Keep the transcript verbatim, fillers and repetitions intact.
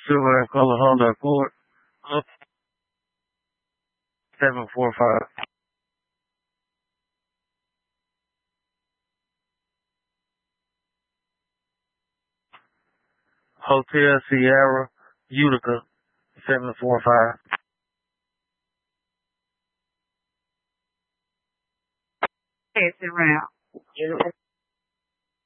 Silver and color Honda Accord. seven four five. Hotel Sierra Utica. seven four five. Pass it around.